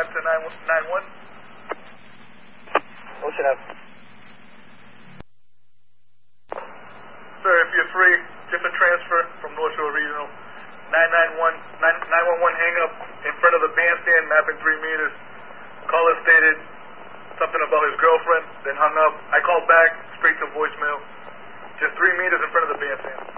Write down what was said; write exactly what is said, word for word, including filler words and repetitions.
five to nine one. Ocean Ave. Sir, if you're free, just a transfer from North Shore Regional. nine nine one, nine one one hang up in front of the bandstand, mapping three meters. Caller stated something about his girlfriend, then hung up. I called back, straight to voicemail. Just three meters in front of the bandstand.